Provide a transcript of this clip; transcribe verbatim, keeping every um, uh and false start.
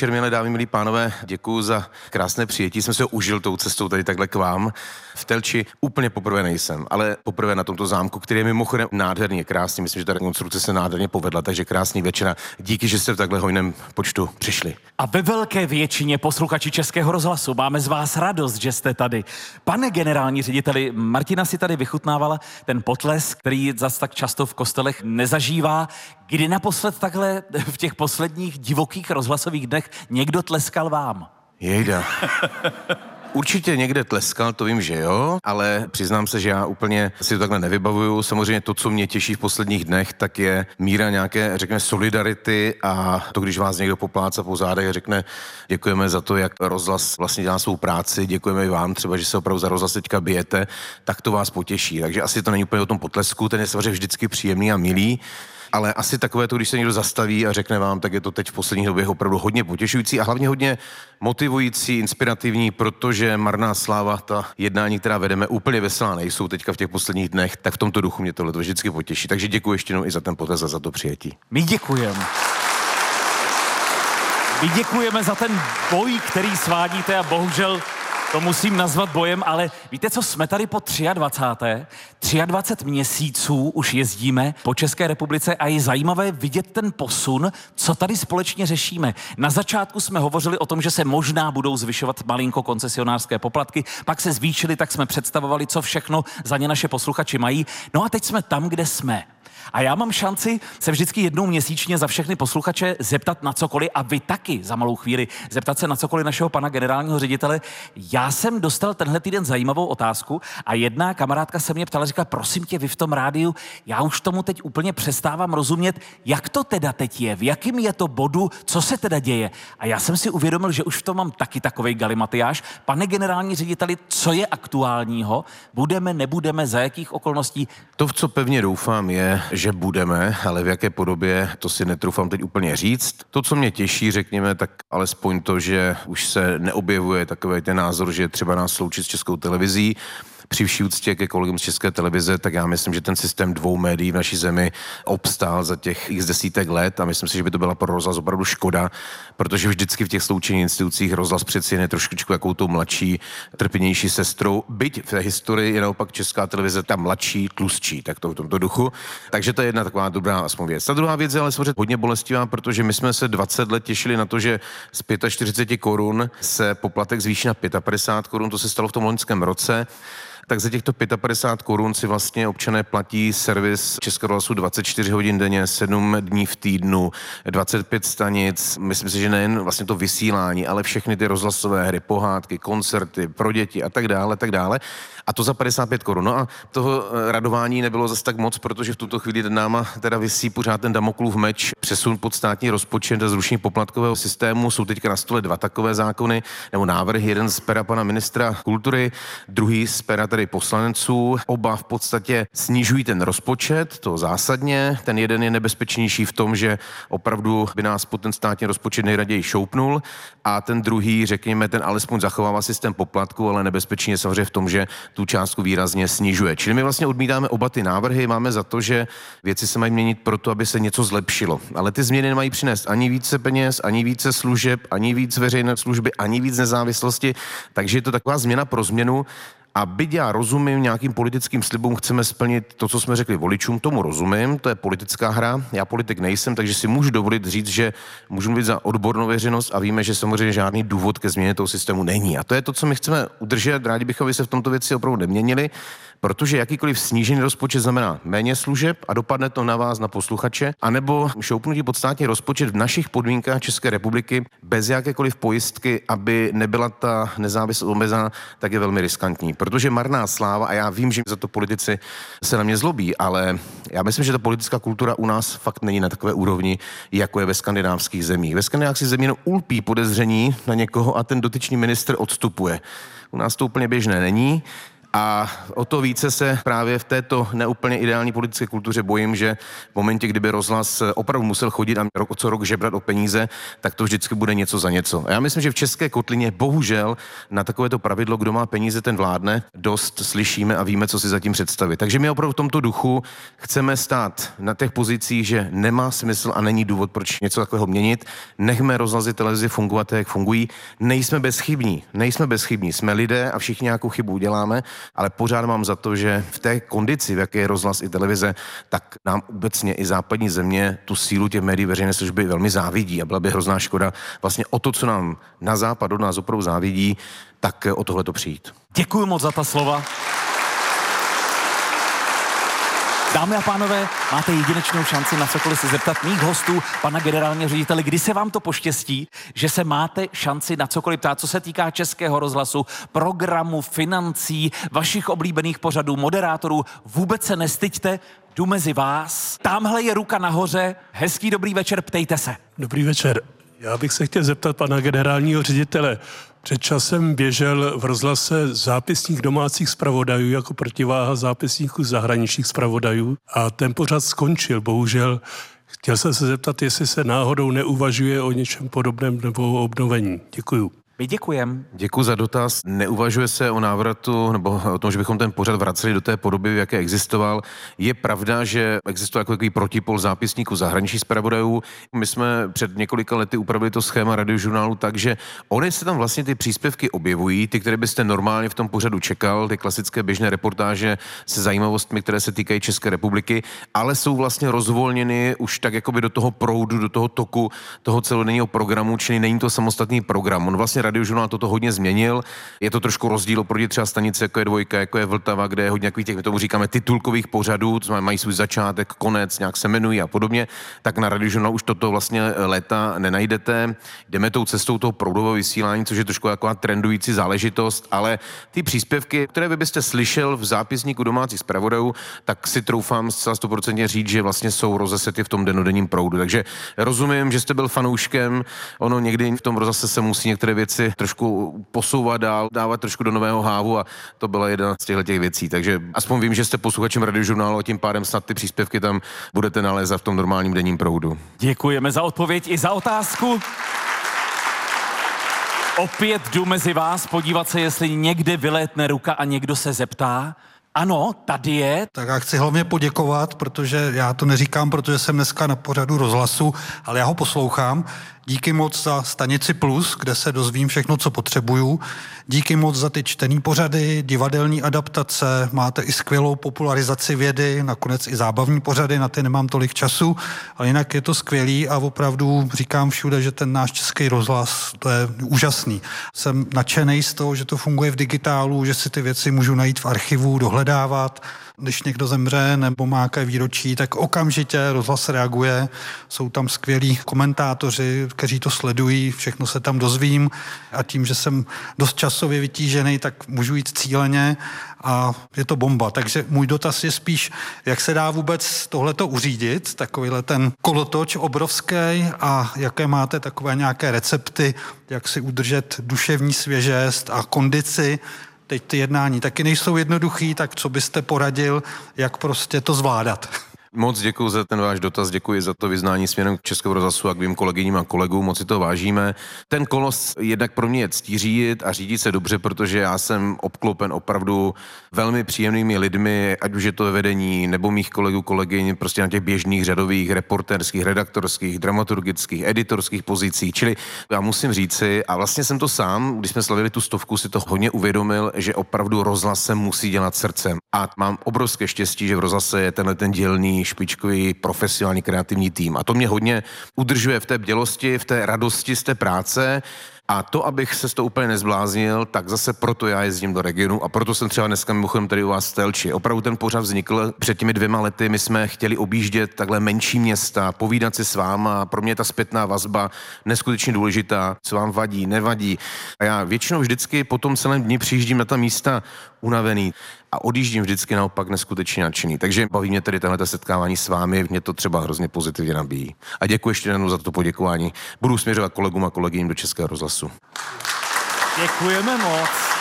večer, milé dámy, milí pánové. Děkuji za krásné přijetí. Jsem se ho užil tou cestou tady takhle k vám. V Telči úplně poprvé nejsem, ale poprvé na tomto zámku, který je mimochodem nádherně krásný. Myslím, že ta rekonstrukce se nádherně povedla, takže krásný večer. Díky, že jste v takhle hojném počtu přišli. A ve velké většině posluchači Českého rozhlasu máme z vás radost, že jste tady. Pane generální řediteli, Martina si tady vychutnávala ten potlesk, který zas tak často v kostelech nezažívá. Kdy naposled takhle v těch posledních divokých rozhlasových dnech někdo tleskal vám? Jejda. Určitě někde tleskal, to vím, že jo, ale přiznám se, že já úplně si to takhle nevybavuju. Samozřejmě to, co mě těší v posledních dnech, tak je míra nějaké, řekněme, solidarity a to, když vás někdo popláca po zádech a řekne, děkujeme za to, jak rozhlas vlastně dělá svou práci, děkujeme i vám třeba, že se opravdu za rozhlas teďka bijete, tak to vás potěší. Takže asi to není úplně o tom potlesku, ten je samozřejmě vždycky příjemný a milý. Ale asi takové to, když se někdo zastaví a řekne vám, tak je to teď v poslední době opravdu hodně potěšující a hlavně hodně motivující, inspirativní, protože marná sláva, ta jednání, která vedeme, úplně veselá nejsou teďka v těch posledních dnech, tak v tomto duchu mě tohle vždycky potěší. Takže děkuji ještě jednou i za ten potlesk a za to přijetí. My děkujeme. My děkujeme za ten boj, který svádíte a bohužel to musím nazvat bojem, ale víte co, jsme tady po dvacáté třetí dvacet měsíců už jezdíme po České republice a je zajímavé vidět ten posun, co tady společně řešíme. Na začátku jsme hovořili o tom, že se možná budou zvyšovat malinko koncesionářské poplatky, pak se zvýšily, tak jsme představovali, co všechno za ně naše posluchači mají. No a teď jsme tam, kde jsme. A já mám šanci se vždycky jednou měsíčně za všechny posluchače zeptat na cokoliv a vy taky za malou chvíli zeptat se na cokoliv našeho pana generálního ředitele. Já jsem dostal tenhle týden zajímavou otázku a jedna kamarádka se mě ptala, říkala, prosím tě, vy v tom rádiu, já už tomu teď úplně přestávám rozumět, jak to teda teď je, v jakým je to bodu, co se teda děje. A já jsem si uvědomil, že už v tom mám taky takovej galimatiáš. Pane generální řediteli, co je aktuálního? Budeme, nebudeme, za jakých okolností? To, v co pevně doufám, je, že budeme, ale v jaké podobě, to si netroufám teď úplně říct. To, co mě těší, řekněme, tak alespoň to, že už se neobjevuje takový ten názor, že třeba nás sloučit s Českou televizí. Při vší úctě ke kolegům z České televize, tak já myslím, že ten systém dvou médií v naší zemi obstál za těch x desítek let a myslím si, že by to byla pro rozhlas opravdu škoda, protože vždycky v těch sloučených institucích rozhlas přeci je trošičku jakou tou mladší, trpěnější sestrou. Byť v té historii je naopak Česká televize ta mladší, tlustší, tak to v tomto duchu. Takže to je jedna taková dobrá aspoň věc. Ta druhá věc je ale samozřejmě hodně bolestivá, protože my jsme se dvacet let těšili na to, že z čtyřicet pět korun se poplatek zvýší na padesát pět korun, to se stalo v tom loňském roce. Tak za těchto padesát pět korun si vlastně občané platí servis Českého rozhlasu dvacet čtyři hodin denně, sedm dní v týdnu, dvacet pět stanic. Myslím si, že nejen vlastně to vysílání, ale všechny ty rozhlasové hry, pohádky, koncerty pro děti a tak dále, tak dále. A to za padesát pět korun. No a toho radování nebylo zas tak moc, protože v tuto chvíli náma teda visí pořád ten Damoklův meč, přesun pod státní rozpočet a zrušení poplatkového systému. Jsou teďka na stole dva takové zákony, nebo návrhy, jeden z pera pana ministra kultury, druhý z pera tedy poslanců. Oba v podstatě snižují ten rozpočet, to zásadně. Ten jeden je nebezpečnější v tom, že opravdu by nás pod ten státní rozpočet nejraději šoupnul a ten druhý, řekněme, ten alespoň zachovává systém poplatku, ale nebezpečně samozřejmě v tom, že tu částku výrazně snižuje. Čili my vlastně odmítáme oba ty návrhy, máme za to, že věci se mají měnit proto, aby se něco zlepšilo. Ale ty změny nemají přinést ani více peněz, ani více služeb, ani víc veřejné služby, ani víc nezávislosti, takže je to taková změna pro změnu. A byť já rozumím nějakým politickým slibům, chceme splnit to, co jsme řekli voličům, tomu rozumím, to je politická hra, já politik nejsem, takže si můžu dovolit říct, že můžu mluvit za odbornou veřejnost a víme, že samozřejmě žádný důvod ke změně toho systému není. A to je to, co my chceme udržet, rádi bychom, aby se v tomto věci opravdu neměnili, protože jakýkoliv snížený rozpočet znamená méně služeb a dopadne to na vás, na posluchače, anebo šoupnutí pod státní rozpočet v našich podmínkách České republiky bez jakékoliv pojistky, aby nebyla ta nezávislost omezená, tak je velmi riskantní. Protože marná sláva, a já vím, že za to politici se na mě zlobí, ale já myslím, že ta politická kultura u nás fakt není na takové úrovni, jako je ve skandinávských zemích. Ve skandinávských zemích jenom ulpí podezření na někoho a ten dotyčný ministr odstupuje. U nás to úplně běžné není. A o to více se právě v této neúplně ideální politické kultuře bojím, že v momentě, kdyby rozhlas opravdu musel chodit a rok co rok žebrat o peníze, tak to vždycky bude něco za něco. A já myslím, že v české kotlině bohužel na takovéto pravidlo, kdo má peníze, ten vládne, dost slyšíme a víme, co si zatím představit. Takže my opravdu v tomto duchu chceme stát na těch pozicích, že nemá smysl a není důvod, proč něco takového měnit. Nechme rozhlazy televizi fungovat tak, jak fungují. Nejsme bezchybní, nejsme bezchybní, jsme lidé a všichni nějakou chybu uděláme, ale pořád mám za to, že v té kondici, v jaké je rozhlas i televize, tak nám obecně i západní země tu sílu těch médií veřejné služby velmi závidí a byla by hrozná škoda vlastně o to, co nám na západ od nás opravdu závidí, tak o tohle to přijít. Děkuji moc za ta slova. Dámy a pánové, máte jedinečnou šanci na cokoliv se zeptat mých hostů, pana generálního ředitele, kdy se vám to poštěstí, že se máte šanci na cokoliv ptát, co se týká Českého rozhlasu, programu, financí, vašich oblíbených pořadů, moderátorů. Vůbec se nestyďte, jdu mezi vás. Tamhle je ruka nahoře. Hezký dobrý večer, ptejte se. Dobrý večer. Já bych se chtěl zeptat pana generálního ředitele. Před časem běžel v rozhlase zápisník domácích zpravodajů jako protiváha zápisníků zahraničních zpravodajů a ten pořad skončil, bohužel. Chtěl jsem se zeptat, jestli se náhodou neuvažuje o něčem podobném nebo o obnovení. Děkuju. My děkujem. Děkuji za dotaz. Neuvažuje se o návratu nebo o tom, že bychom ten pořad vraceli do té podoby, v jaké existoval. Je pravda, že existuje jako takový protipol zápisníků zahraničních zpravodajů. My jsme před několika lety upravili to schéma Radiožurnálu tak, že ony se tam vlastně ty příspěvky objevují, ty, které byste normálně v tom pořadu čekal, ty klasické běžné reportáže se zajímavostmi, které se týkají České republiky, ale jsou vlastně rozvolněny už tak jakoby do toho proudu, do toho toku toho celodenního programu, čili není to samostatný program. On vlastně Radiožurnál toto hodně změnil. Je to trošku rozdíl oproti třeba stanice, jako je Dvojka, jako je Vltava, kde je hodně takových těch, my tomu říkáme, titulkových pořadů, co mají svůj začátek, konec, nějak se jmenují a podobně. Tak na Radiožurnál už toto vlastně léta nenajdete. Jdeme tou cestou toho proudového vysílání, což je trošku taková trendující záležitost, ale ty příspěvky, které vy byste slyšel v zápisníku domácích zpravodajů, tak si troufám zcela stoprocentně říct, že vlastně jsou rozesety v tom dennodenním proudu. Takže rozumím, že jste byl fanouškem, ono někdy v tom rozhlase se musí některé věci trošku posouvat dál, dávat trošku do nového hávu a to byla jedna z těchto těch věcí. Takže aspoň vím, že jste posluchačem Radiožurnálu a tím pádem snad ty příspěvky tam budete nalézat v tom normálním denním proudu. Děkujeme za odpověď i za otázku. Opět jdu mezi vás podívat se, jestli někde vylétne ruka a někdo se zeptá. Ano, tady je. Tak já chci hlavně poděkovat, protože já to neříkám, protože jsem dneska na pořadu rozhlasu, ale já ho poslouchám. Díky moc za Stanici Plus, kde se dozvím všechno, co potřebuju. Díky moc za ty čtený pořady, divadelní adaptace, máte i skvělou popularizaci vědy, nakonec i zábavní pořady, na ty nemám tolik času, ale jinak je to skvělý a opravdu říkám všude, že ten náš Český rozhlas, to je úžasný. Jsem nadšenej z toho, že to funguje v digitálu, že si ty věci můžu najít v archivu, dohledávat. Když někdo zemře nebo má jaké výročí, tak okamžitě rozhlas reaguje. Jsou tam skvělí komentátoři, kteří to sledují, všechno se tam dozvím a tím, že jsem dost časově vytížený, tak můžu jít cíleně a je to bomba. Takže můj dotaz je spíš, jak se dá vůbec tohleto uřídit, takovýhle ten kolotoč obrovský a jaké máte takové nějaké recepty, jak si udržet duševní svěžest a kondici. Teď ty jednání taky nejsou jednoduchý, tak co byste poradil, jak prostě to zvládat? Moc děkuji za ten váš dotaz, děkuji za to vyznání směrem k Českému rozhlasu a k mým kolegyním a kolegům, moc si to vážíme. Ten kolos jednak pro mě je ctí řídit a řídit se dobře, protože já jsem obklopen opravdu velmi příjemnými lidmi, ať už je to ve vedení nebo mých kolegů, kolegyň, prostě na těch běžných řadových, reportérských, redaktorských, dramaturgických, editorských pozicích. Čili já musím říci, a vlastně jsem to sám, když jsme slavili tu stovku, si to hodně uvědomil, že opravdu rozhlas se musí dělat srdcem. A mám obrovské štěstí, že v rozhlase je tenhle ten dělný, špičkový, profesionální, kreativní tým. A to mě hodně udržuje v té bdělosti, v té radosti z té práce. A to, abych se s to úplně nezbláznil, tak zase proto já jezdím do regionu a proto jsem třeba dneska mimochodem tady u vás v Telči. Opravdu ten pořad vznikl před těmi dvěma lety, my jsme chtěli objíždět takhle menší města, povídat si s váma, pro mě je ta zpětná vazba neskutečně důležitá, co vám vadí, nevadí. A já většinou vždycky po tom celém dni přijíždím na ta místa unavený a odjíždím vždycky naopak neskutečně nadšený. Takže baví mě tedy tahle setkávání s vámi, mě to třeba hrozně pozitivně nabíjí. A děkuji ještě jednou za to poděkování. Budu směřovat kolegům a kolegyním do Českého rozhlasu. Děkujeme moc.